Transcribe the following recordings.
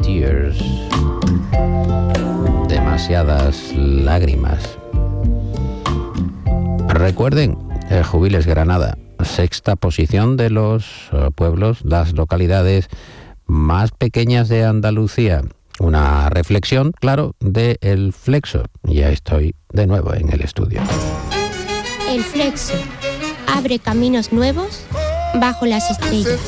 tears. Demasiadas lágrimas. Recuerden, Jubiles Granada, sexta posición de los pueblos, las localidades más pequeñas de Andalucía. Una reflexión, claro, de El Flexo. Ya estoy de nuevo en el estudio. El Flexo abre caminos nuevos bajo las estrellas.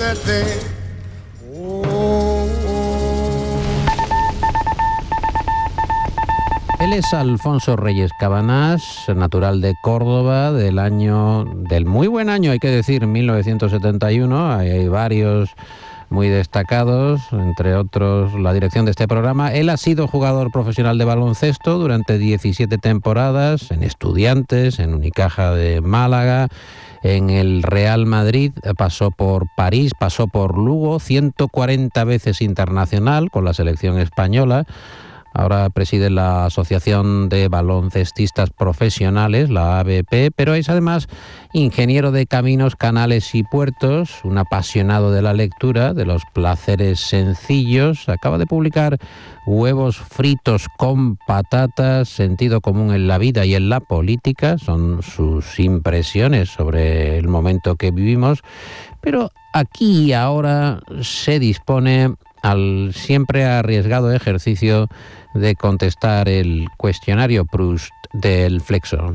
Él es Alfonso Reyes Cabanás, natural de Córdoba, del muy buen año, hay que decir, 1971. Hay varios muy destacados, entre otros la dirección de este programa. Él ha sido jugador profesional de baloncesto durante 17 temporadas, en Estudiantes, en Unicaja de Málaga, en el Real Madrid, pasó por París, pasó por Lugo, 140 veces internacional con la selección española. Ahora preside la Asociación de Baloncestistas Profesionales, la ABP, pero es además ingeniero de caminos, canales y puertos, un apasionado de la lectura, de los placeres sencillos. Acaba de publicar Huevos fritos con patatas, sentido común en la vida y en la política. Son sus impresiones sobre el momento que vivimos. Pero aquí y ahora se dispone al siempre arriesgado ejercicio de contestar el cuestionario Proust del Flexo.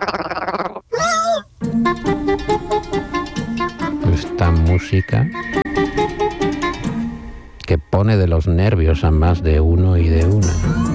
Esta música que pone de los nervios a más de uno y de una.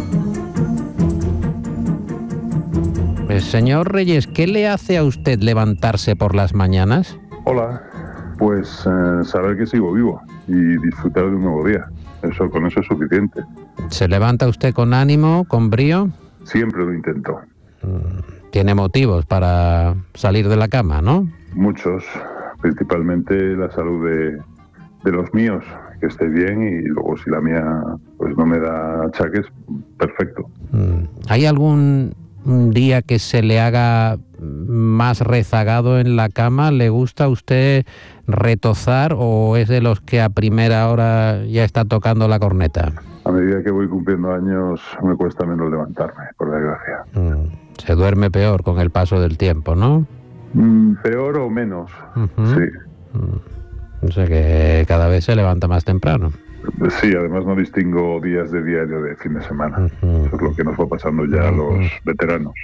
Señor Reyes, ¿qué le hace a usted levantarse por las mañanas? Hola, pues saber que sigo vivo y disfrutar de un nuevo día. Con eso es suficiente. ¿Se levanta usted con ánimo, con brío? Siempre lo intento. Tiene motivos para salir de la cama, ¿no? Muchos, principalmente la salud de los míos, que esté bien, y luego si la mía pues no me da achaques, perfecto. ¿Hay algún día que se le haga más rezagado en la cama? ¿Le gusta a usted retozar o es de los que a primera hora ya está tocando la corneta? A medida que voy cumpliendo años me cuesta menos levantarme, por desgracia. Se duerme peor con el paso del tiempo, ¿no? Peor o menos, sí. O sea que cada vez se levanta más temprano. Sí, además no distingo días de diario de fin de semana. Eso es lo que nos va pasando ya a los veteranos.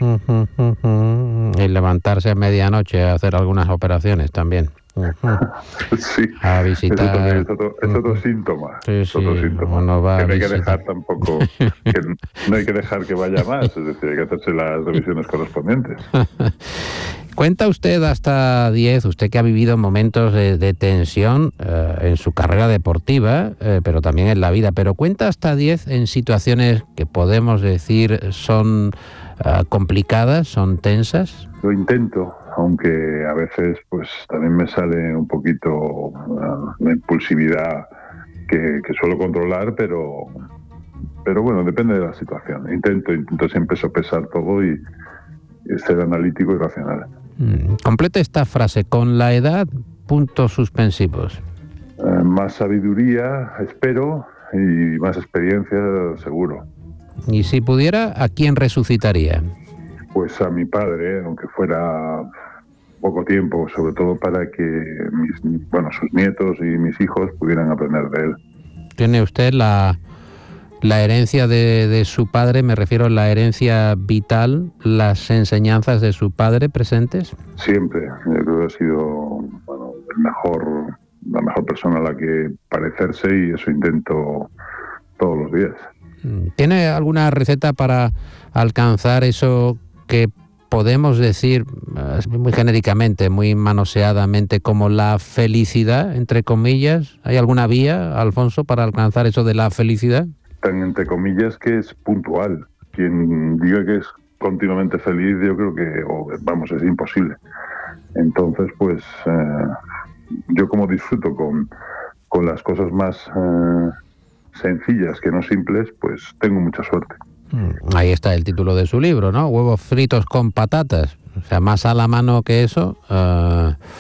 Y levantarse a medianoche a hacer algunas operaciones también. Sí, a visitar. Es otro síntoma. Sí, otro síntoma. No va que no hay a que dejar tampoco, no hay que dejar que vaya más, es decir, hay que hacerse las revisiones correspondientes. Cuenta usted hasta 10, usted que ha vivido momentos de tensión en su carrera deportiva, pero también en la vida, pero cuenta hasta 10 en situaciones que podemos decir son complicadas, son tensas. Lo intento, aunque a veces pues también me sale un poquito la impulsividad que suelo controlar, pero bueno, depende de la situación. Intento siempre sopesar todo y ser analítico y racional. Complete esta frase: con la edad, puntos suspensivos. Más sabiduría, espero, y más experiencia, seguro. Y si pudiera, ¿a quién resucitaría? Pues a mi padre, aunque fuera poco tiempo, sobre todo para que sus nietos y mis hijos pudieran aprender de él. ¿Tiene usted la herencia de su padre? Me refiero a la herencia vital, las enseñanzas de su padre presentes. Siempre. Yo creo que ha sido la mejor persona a la que parecerse, y eso intento todos los días. ¿Tiene alguna receta para alcanzar eso que podemos decir muy genéricamente, muy manoseadamente, como la felicidad, entre comillas? ¿Hay alguna vía, Alfonso, para alcanzar eso de la felicidad? Tan entre comillas que es puntual. Quien diga que es continuamente feliz, yo creo que, es imposible. Entonces, pues, yo como disfruto con las cosas más sencillas que no simples, pues tengo mucha suerte. Ahí está el título de su libro, ¿no? Huevos fritos con patatas. O sea, más a la mano que eso,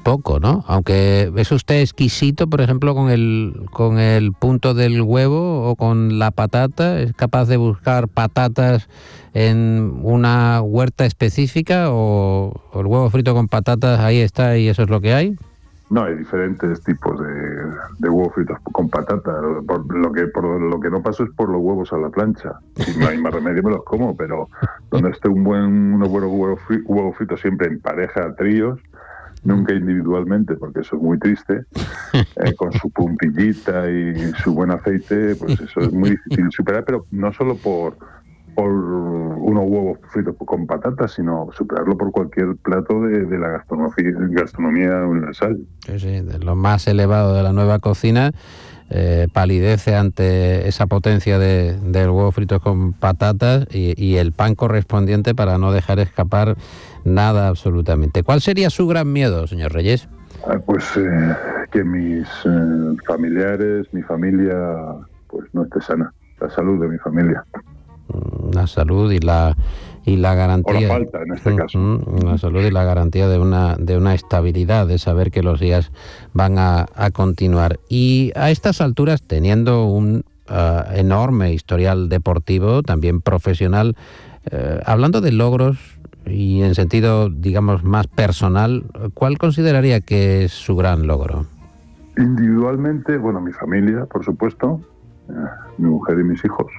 poco, ¿no? Aunque es usted exquisito, por ejemplo, con el punto del huevo o con la patata, ¿es capaz de buscar patatas en una huerta específica o el huevo frito con patatas ahí está y eso es lo que hay? No, hay diferentes tipos de huevos fritos con patata. Por lo que no paso es por los huevos a la plancha. Si no hay más remedio me los como, pero donde esté unos buenos huevos fritos siempre en pareja, tríos, nunca individualmente, porque eso es muy triste, con su puntillita y su buen aceite, pues eso es muy difícil de superar, pero no solo por unos huevos fritos con patatas, sino superarlo por cualquier plato de la gastronomía universal. Sí, de lo más elevado de la nueva cocina, palidece ante esa potencia del huevo frito con patatas y el pan correspondiente para no dejar escapar nada absolutamente. ¿Cuál sería su gran miedo, señor Reyes? Pues que mis familiares, mi familia, pues no esté sana, la salud de mi familia. La salud y la garantía, o la falta en este caso, la salud y la garantía de una estabilidad, de saber que los días van a continuar. Y a estas alturas, teniendo un enorme historial deportivo, también profesional, hablando de logros y en sentido, digamos, más personal, ¿cuál consideraría que es su gran logro? Individualmente, bueno, mi familia, por supuesto, mi mujer y mis hijos.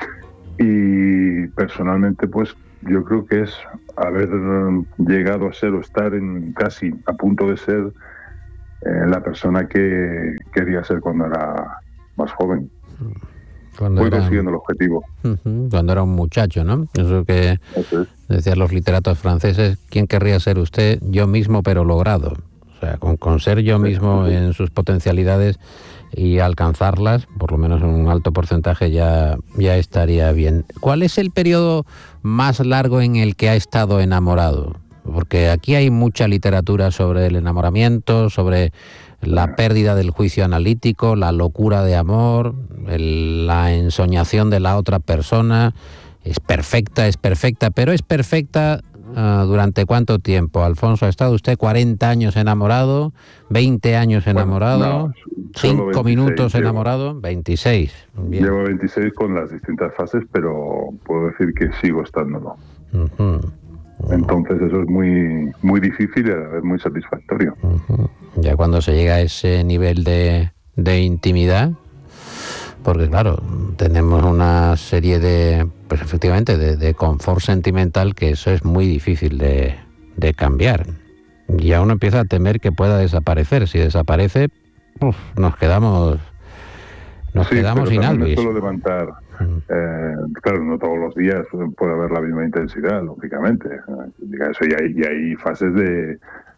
Y personalmente, pues yo creo que es haber llegado a ser o estar en casi a punto de ser la persona que quería ser cuando era más joven. Voy consiguiendo el objetivo. Cuando era un muchacho, ¿no? Eso que decían los literatos franceses, ¿quién querría ser usted? Yo mismo, pero logrado. O sea, con ser yo mismo en sus potencialidades y alcanzarlas, por lo menos en un alto porcentaje, ya estaría bien. ¿Cuál es el periodo más largo en el que ha estado enamorado? Porque aquí hay mucha literatura sobre el enamoramiento, sobre la pérdida del juicio analítico, la locura de amor, la ensoñación de la otra persona. Es perfecta, pero es perfecta ¿durante cuánto tiempo? Alfonso, ¿ha estado usted 40 años enamorado? ¿20 años enamorado? No, 5 minutos enamorado, 26. Bien. Llevo 26 con las distintas fases, pero puedo decir que sigo estándolo. Entonces eso es muy, muy difícil y a la vez muy satisfactorio. Ya cuando se llega a ese nivel de intimidad, porque claro, tenemos una serie de, pues efectivamente, de confort sentimental, que eso es muy difícil de cambiar. Y ya uno empieza a temer que pueda desaparecer. Si desaparece, nos quedamos sin Alvis. Suelo levantar, claro, no todos los días puede haber la misma intensidad, lógicamente. Eso y hay fases de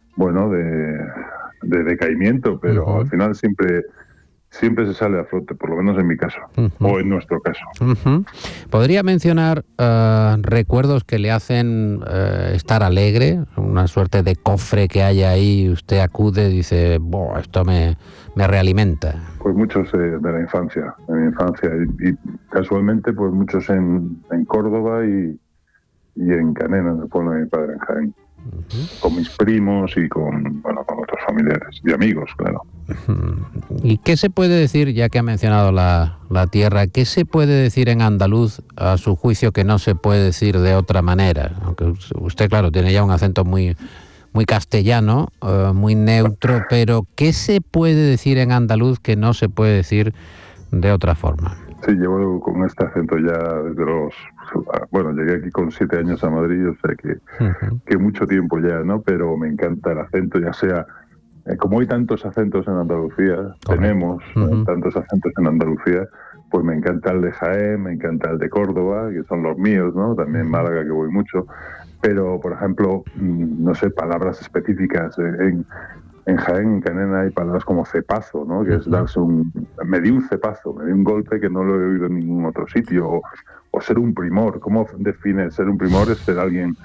decaimiento, pero al final siempre se sale a flote, por lo menos en mi caso, o en nuestro caso. ¿Podría mencionar recuerdos que le hacen estar alegre? Una suerte de cofre que haya ahí, usted acude y dice, esto me realimenta. Pues muchos de mi infancia, y casualmente pues muchos en Córdoba y en Canena, en el pueblo de mi padre, en Jaén. Con mis primos y con otros familiares y amigos, claro. ¿Y qué se puede decir, ya que ha mencionado la tierra, qué se puede decir en andaluz a su juicio que no se puede decir de otra manera? Aunque usted, claro, tiene ya un acento muy, muy castellano, muy neutro, pero ¿qué se puede decir en andaluz que no se puede decir de otra forma? Sí, llevo con este acento ya desde llegué aquí con 7 años a Madrid, o sea que mucho tiempo ya, ¿no? Pero me encanta el acento, ya sea, como hay tantos acentos en Andalucía, tenemos tantos acentos en Andalucía, pues me encanta el de Jaén, me encanta el de Córdoba, que son los míos, ¿no? También Málaga, que voy mucho, pero, por ejemplo, no sé, palabras específicas en Jaén, en Canena, hay palabras como cepazo, ¿no? Que es darse me di un cepazo, me di un golpe que no lo he oído en ningún otro sitio, o ser un primor. ¿Cómo define ser un primor? Es ser alguien,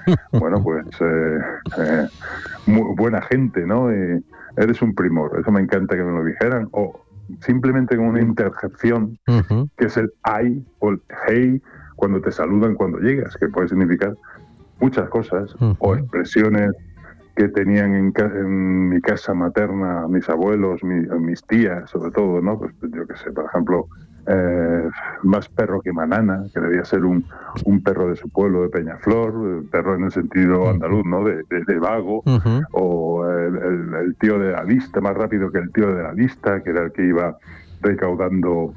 muy buena gente, ¿no? Eres un primor. Eso me encanta que me lo dijeran. O simplemente con una interjección, que es el ay o el hey, cuando te saludan cuando llegas, que puede significar muchas cosas, o expresiones que tenían en mi casa materna mis abuelos, mis tías, sobre todo, ¿no? Pues yo qué sé, por ejemplo, más perro que manana, que debía ser un perro de su pueblo, de Peñaflor, perro en el sentido andaluz, ¿no? De vago, o el tío de la lista, más rápido que el tío de la lista, que era el que iba recaudando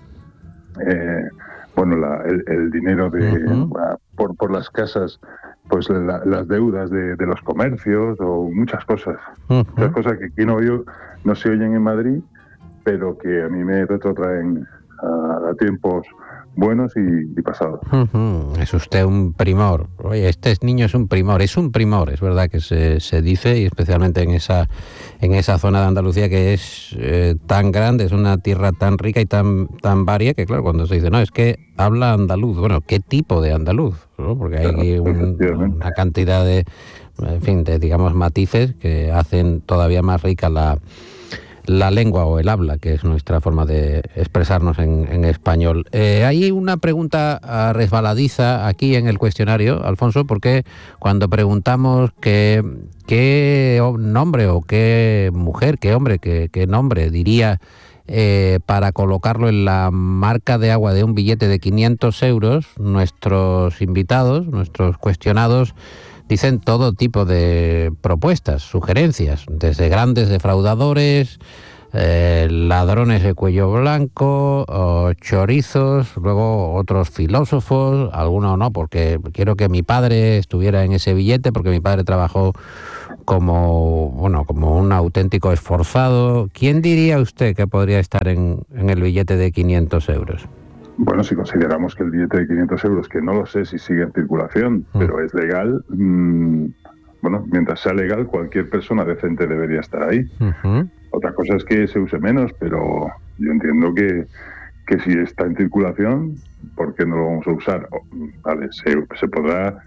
el dinero por las casas, pues las deudas de los comercios, o muchas cosas. Muchas cosas que aquí no se oyen en Madrid, pero que a mí me retrotraen a tiempos buenos y pasados. Es usted un primor. Oye, este niño es un primor, es verdad que se dice, y especialmente en esa zona de Andalucía que es tan grande, es una tierra tan rica y tan varia, que claro, cuando se dice, no, es que habla andaluz. Bueno, ¿qué tipo de andaluz? ¿No? Porque hay una cantidad de digamos, matices que hacen todavía más rica la lengua o el habla, que es nuestra forma de expresarnos en español. Hay una pregunta resbaladiza aquí en el cuestionario, Alfonso, porque cuando preguntamos qué nombre o qué mujer, qué hombre, qué nombre diría para colocarlo en la marca de agua de un billete de 500 euros, nuestros invitados, nuestros cuestionados, dicen todo tipo de propuestas, sugerencias, desde grandes defraudadores, ladrones de cuello blanco, chorizos, luego otros filósofos, algunos no, porque quiero que mi padre estuviera en ese billete, porque mi padre trabajó como un auténtico esforzado. ¿Quién diría usted que podría estar en el billete de 500 euros? Bueno, si consideramos que el billete de 500 euros, que no lo sé si sigue en circulación, pero es legal, mientras sea legal, cualquier persona decente debería estar ahí. Otra cosa es que se use menos, pero yo entiendo que si está en circulación, ¿por qué no lo vamos a usar? Vale, se podrá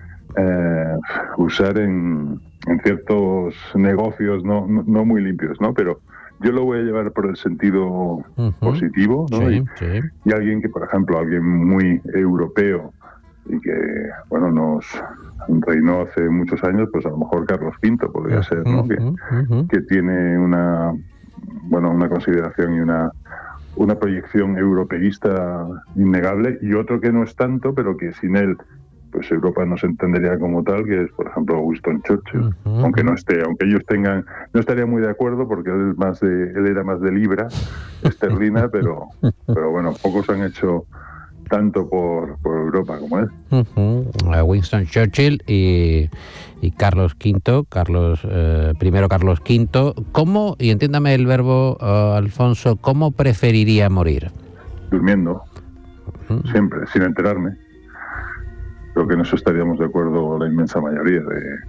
usar en ciertos negocios no muy limpios, ¿no? Pero yo lo voy a llevar por el sentido positivo, ¿no? Sí, y alguien que, por ejemplo, alguien muy europeo y que, nos reinó hace muchos años, pues a lo mejor Carlos V podría ser, ¿no? Que tiene una consideración y una proyección europeísta innegable, y otro que no es tanto, pero que sin él pues Europa no se entendería como tal, que es, por ejemplo, Winston Churchill. Aunque ellos no estaría muy de acuerdo, porque él era más de libra esterlina, pero bueno, pocos han hecho tanto por Europa como él. Winston Churchill y Carlos V, primero Carlos V. ¿Cómo, y entiéndame el verbo, Alfonso, cómo preferiría morir? Durmiendo, siempre, sin enterarme. Creo que en eso estaríamos de acuerdo la inmensa mayoría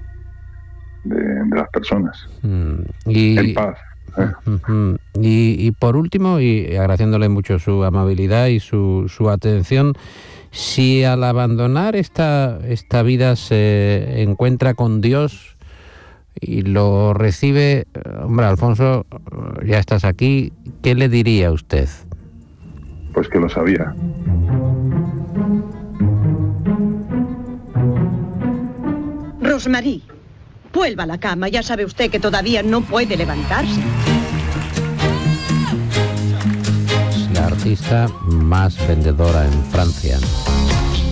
de las personas. En paz. Y por último, y agraciéndole mucho su amabilidad y su atención, si al abandonar esta vida se encuentra con Dios y lo recibe, hombre, Alfonso, ya estás aquí, ¿qué le diría usted? Pues que lo sabía. Rosmarie, vuelva a la cama, ya sabe usted que todavía no puede levantarse. Es la artista más vendedora en Francia.